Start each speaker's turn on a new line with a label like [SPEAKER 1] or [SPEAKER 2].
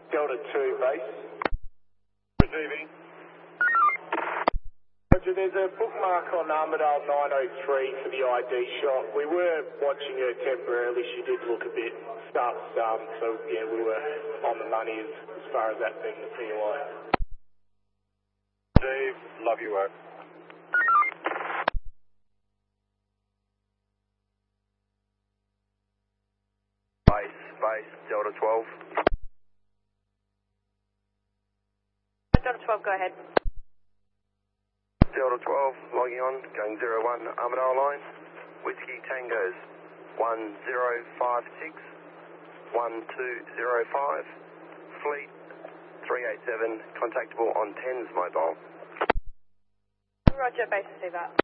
[SPEAKER 1] Delta 2 base.
[SPEAKER 2] Receiving.
[SPEAKER 1] Roger, there's a bookmark on Armidale 903 for the ID shot. We were watching her temporarily. She did look a bit start-to-start, so yeah, we were on the money as far as that being the POI.
[SPEAKER 2] Steve, love your work. Base, Delta 12.
[SPEAKER 3] Delta 12, go ahead.
[SPEAKER 2] Delta 12, logging on, going 01, Armidale line. Whiskey Tangos, 1056, 1205, Fleet 387, contactable on 10's mobile.
[SPEAKER 3] Roger, base receive that.